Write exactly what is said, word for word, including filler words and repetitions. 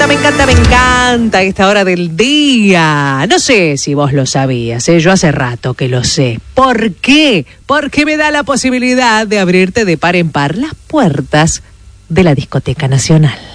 encanta, me encanta, me encanta esta hora del día. No sé si vos lo sabías, ¿eh? Yo hace rato que lo sé. ¿Por qué? Porque me da la posibilidad de abrirte de par en par las puertas de la Discoteca Nacional.